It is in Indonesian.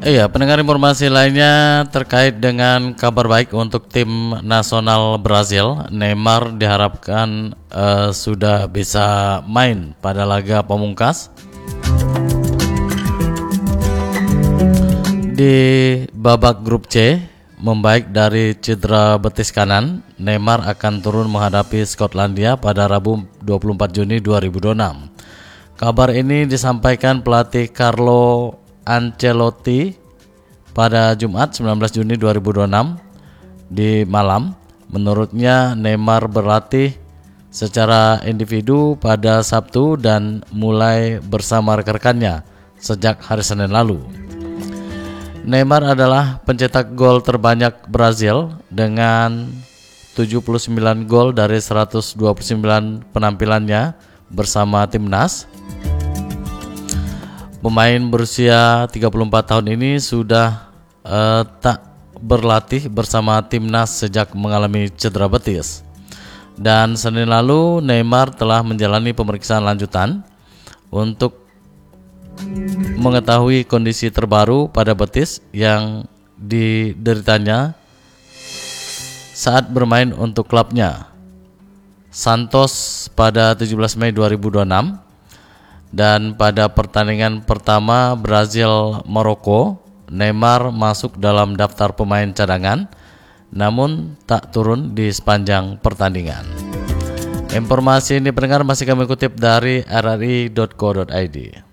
Iya, pendengar, informasi lainnya terkait dengan kabar baik untuk tim nasional Brazil. Neymar diharapkan sudah bisa main pada laga pamungkas di babak grup C. Membaik dari cedera betis kanan, Neymar akan turun menghadapi Skotlandia pada Rabu 24 Juni 2026. Kabar ini disampaikan pelatih Carlo Ancelotti pada Jumat 19 Juni 2026 di malam. Menurutnya Neymar berlatih secara individu pada Sabtu dan mulai bersama rekan-rekannya sejak hari Senin lalu. Neymar adalah pencetak gol terbanyak Brazil dengan 79 gol dari 129 penampilannya bersama timnas. Pemain berusia 34 tahun ini sudah tak berlatih bersama timnas sejak mengalami cedera betis. Dan Senin lalu Neymar telah menjalani pemeriksaan lanjutan untuk mengetahui kondisi terbaru pada betis yang dideritanya saat bermain untuk klubnya Santos pada 17 Mei 2026. Dan pada pertandingan pertama Brazil-Maroko, Neymar masuk dalam daftar pemain cadangan namun tak turun di sepanjang pertandingan. Informasi ini pendengar masih kami kutip dari rri.co.id.